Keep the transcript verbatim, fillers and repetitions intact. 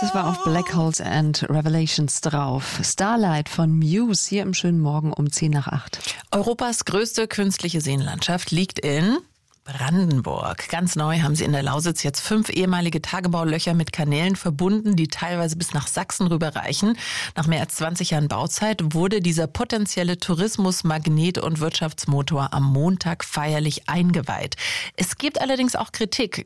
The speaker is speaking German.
das war auf Black Holes and Revelations drauf. Starlight von Muse hier im schönen Morgen um zehn nach acht. Europas größte künstliche Seenlandschaft liegt in Brandenburg. Ganz neu haben sie in der Lausitz jetzt fünf ehemalige Tagebaulöcher mit Kanälen verbunden, die teilweise bis nach Sachsen rüberreichen. Nach mehr als zwanzig Jahren Bauzeit wurde dieser potenzielle Tourismusmagnet und Wirtschaftsmotor am Montag feierlich eingeweiht. Es gibt allerdings auch Kritik.